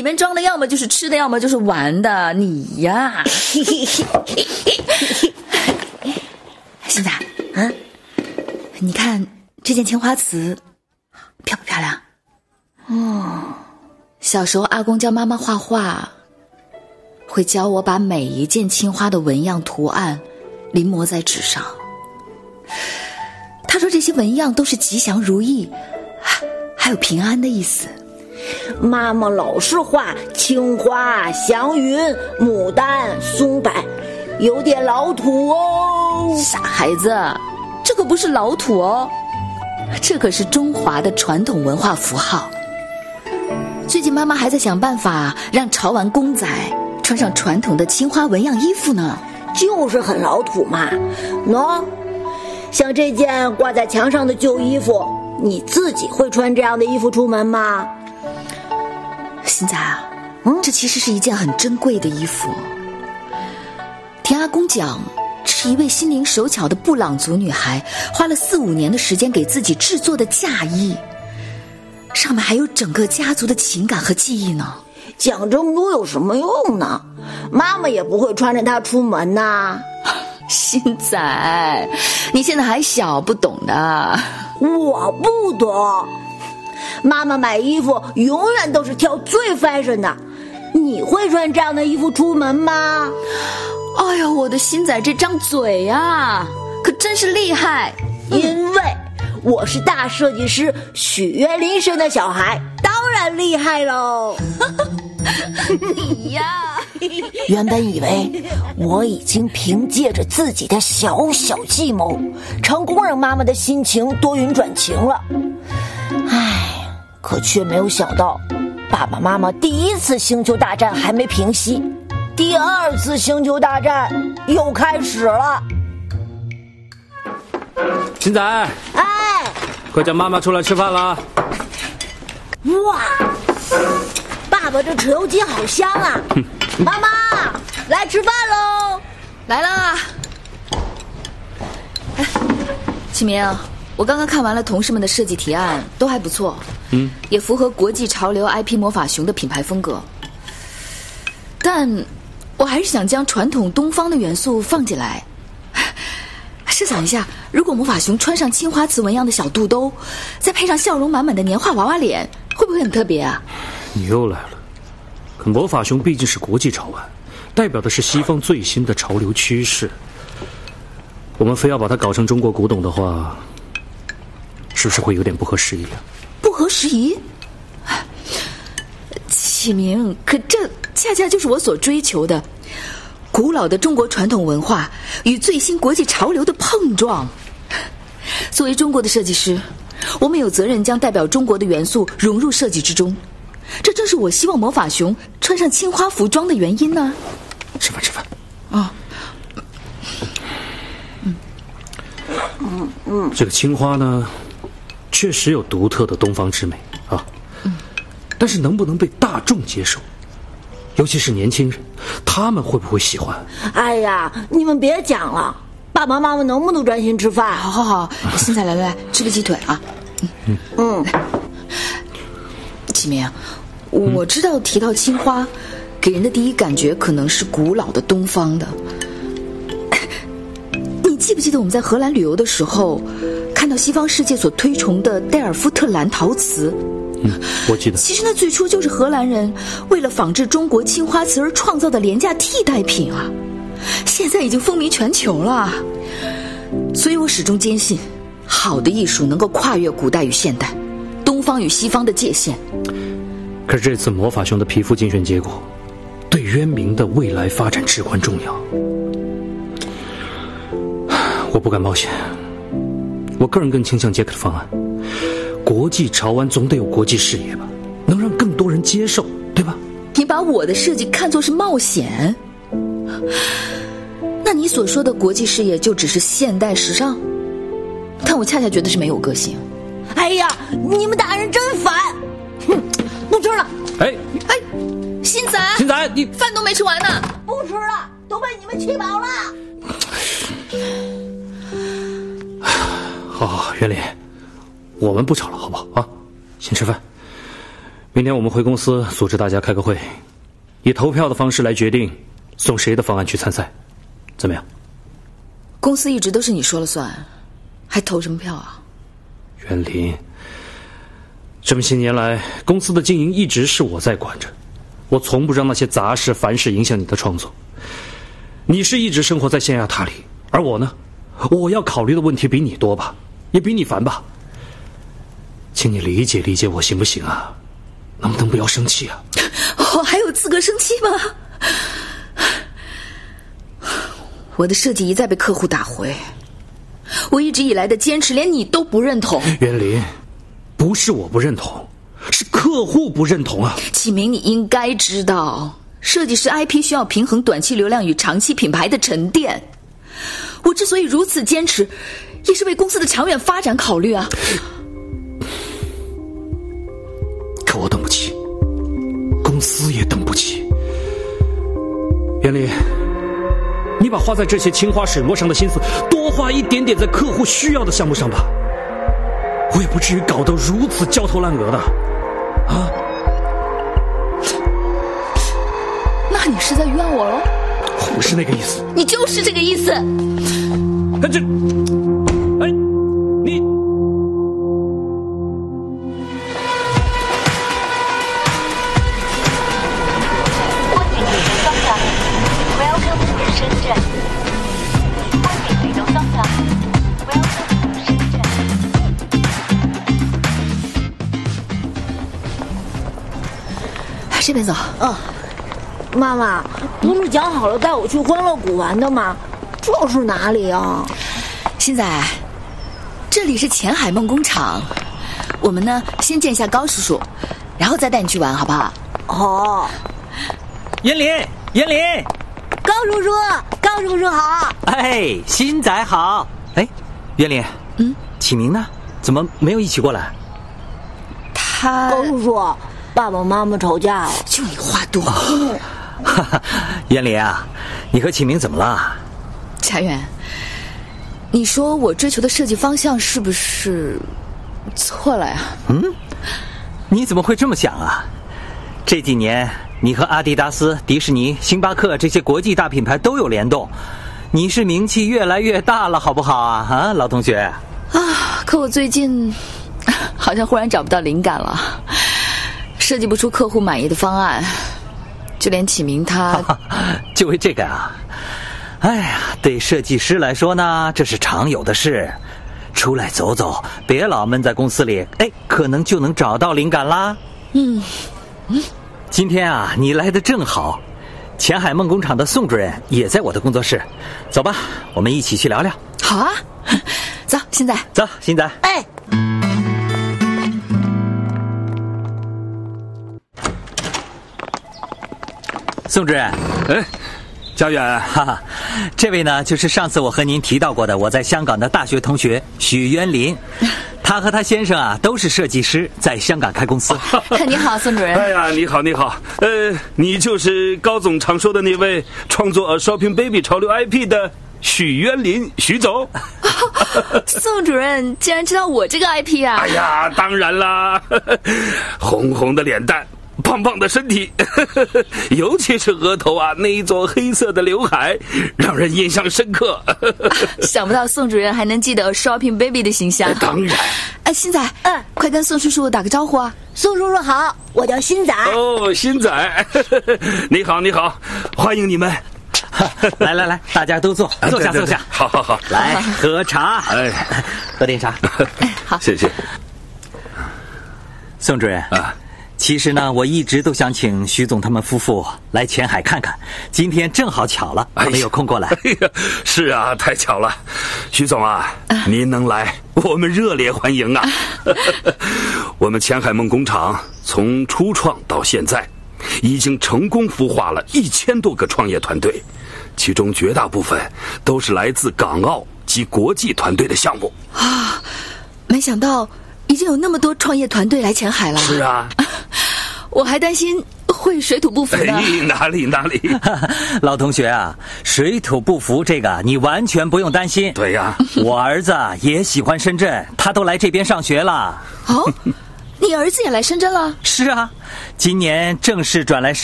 面装的要么就是吃的，要么就是玩的。你呀，现在啊，你看这件青花瓷漂不漂亮？小时候阿公教妈妈画画，会教我把每一件青花的纹样图案临摹在纸上。他说这些纹样都是吉祥如意，还有平安的意思。 妈妈老是画青花、祥云、牡丹、松柏，有点老土哦。 傻孩子，这可不是老土哦，这可是中华的传统文化符号。最近妈妈还在想办法让潮玩公仔穿上传统的青花纹样衣服呢。 就是很老土嘛。喏，像这件挂在墙上的旧衣服，你自己会穿这样的衣服出门吗？ 现在啊，这其实是一件很珍贵的衣服。听阿公讲，这是一位心灵手巧的布朗族女孩花了4-5年的时间给自己制作的嫁衣，上面还有整个家族的情感和记忆呢。 讲这么多有什么用呢？妈妈也不会穿着它出门呐。 新仔，你现在还小，不懂的。 我不懂。妈妈买衣服永远都是挑最 fashion 的。你会穿这样的衣服出门吗？ 哎呦，我的新仔这张嘴呀，可真是厉害。 因为我是大设计师许愿林生的小孩，当然厉害喽。 你呀， 原本以为我已经凭借着自己的小小计谋，成功让妈妈的心情多云转晴了。可却没有想到，爸爸妈妈第一次星球大战还没平息，第二次星球大战又开始了。 新仔，快叫妈妈出来吃饭了。 哇，爸爸这豉油鸡好香啊！妈妈，来吃饭喽！ 来啦！启明，我刚刚看完了同事们的设计提案，都还不错，也符合国际潮流 IP 魔法熊的品牌风格。但我还是想将传统东方的元素放进来。设想一下，如果魔法熊穿上青花瓷纹样的小肚兜，再配上笑容满满的年画娃娃脸，会不会很特别啊？ 你又来了。可魔法熊毕竟是国际潮玩，代表的是西方最新的潮流趋势。我们非要把它搞成中国古董的话，是不是会有点不合时宜啊？ 不合时宜？启明，可这恰恰就是我所追求的，古老的中国传统文化与最新国际潮流的碰撞。作为中国的设计师，我们有责任将代表中国的元素融入设计之中，这正是我希望魔法熊穿上青花服装的原因呢。 吃饭啊。 这个青花呢，确实有独特的东方之美啊。但是能不能被大众接受，尤其是年轻人，他们会不会喜欢？ 哎呀，你们别讲了，爸爸妈妈能不能专心吃饭？ 好，现在来吃个鸡腿啊。启明，我知道提到青花，给人的第一感觉可能是古老的东方的。你记不记得我们在荷兰旅游的时候，看到西方世界所推崇的戴尔夫特蓝陶瓷？ 我记得。 其实那最初就是荷兰人为了仿制中国青花瓷而创造的廉价替代品啊，现在已经风靡全球了。所以我始终坚信，好的艺术能够跨越古代与现代，东方与西方的界限。 可是这次魔法熊的皮肤竞选结果，对渊明的未来发展至关重要。我不敢冒险，我个人更倾向杰克的方案。国际潮玩总得有国际视野吧，能让更多人接受，对吧？ 你把我的设计看作是冒险？那你所说的国际视野就只是现代时尚？但我恰恰觉得是没有个性。 哎呀，你们大人真烦！不吃了。 新仔， 你饭都没吃完呢。 不吃了，都被你们气饱了。 好，袁林，我们不吵了，好不好啊？先吃饭。 明天我们回公司组织大家开个会，以投票的方式来决定送谁的方案去参赛，怎么样？ 公司一直都是你说了算，还投什么票啊？ 袁林，这么些年来，公司的经营一直是我在管着，我从不让那些杂事烦事影响你的创作。你是一直生活在象牙塔里，而我呢，我要考虑的问题比你多吧，也比你烦吧。请你理解理解我行不行啊？能不能不要生气啊？ 我还有资格生气吗？我的设计一再被客户打回，我一直以来的坚持连你都不认同。 袁林，不是我不认同，是客户不认同啊。 启明，你应该知道，设计师 IP 需要平衡短期流量与长期品牌的沉淀。我之所以如此坚持，也是为公司的长远发展考虑啊。 可我等不起，公司也等不起。袁林，你把花在这些青花水墨上的心思多花一点点在客户需要的项目上吧，我也不至于搞得如此焦头烂额的啊。 那你是在怨我喽？ 我不是那个意思。 你就是这个意思。 你 Welcome to 深圳。欢迎来到香港。Welcome to 深圳。 这边走。 妈妈，不是讲好了带我去欢乐谷玩的吗？这是哪里啊？ 新仔，这里是前海梦工厂。我们呢，先见一下高叔叔，然后再带你去玩，好不好？ 好。 袁林，袁林， 高叔叔好。 哎，新仔好。哎，袁林，启明呢？怎么没有一起过来？ 高叔叔，爸爸妈妈吵架了。 就你话多。 袁林啊，你和启明怎么了？ 佳远，你说我追求的设计方向是不是错了呀？ 你怎么会这么想啊？这几年你和阿迪达斯、迪士尼、星巴克这些国际大品牌都有联动，你是名气越来越大了，好不好啊？啊，老同学。 可我最近好像忽然找不到灵感了，设计不出客户满意的方案，就连启明他就为这个啊。哎呀，对设计师来说呢，这是常有的事。出来走走，别老闷在公司里，可能就能找到灵感啦。今天啊，你来的正好，前海梦工厂的宋主任也在我的工作室，走吧，我们一起去聊聊。 好啊，走，新仔。 走，新仔。宋主任。 家远， 这位呢，就是上次我和您提到过的我在香港的大学同学许渊林，他和他先生啊都是设计师，在香港开公司。 你好，宋主任。 哎呀，你好，你好。你就是高总常说的那位创作 Shopping Baby 潮流 IP 的许渊林，许总。 宋主任竟然知道我这个 IP 啊？ 哎呀，当然啦，红红的脸蛋，胖胖的身体，尤其是额头啊那一撮黑色的刘海，让人印象深刻。 想不到宋主任还能记得 Shopping Baby 的形象。 当然。 新仔，快跟宋叔叔打个招呼啊！ 宋叔叔好，我叫新仔。 哦，新仔，你好，你好，欢迎你们。 来，大家都坐下，坐下。 好， 来喝茶。喝点茶。 好， 谢谢。 宋主任其实呢，我一直都想请徐总他们夫妇来前海看看，今天正好巧了，没有空过来。 是啊，太巧了。徐总啊，您能来，我们热烈欢迎啊。我们前海梦工厂从初创到现在，已经成功孵化了1000多个创业团队，其中绝大部分都是来自港澳及国际团队的项目啊。没想到已经有那么多创业团队来前海了。 是啊。 我还担心会水土不服呢。 哪里老同学啊，水土不服这个你完全不用担心。 对呀， 我儿子也喜欢深圳，他都来这边上学了。 你儿子也来深圳了？ 是啊，今年正式转来深圳。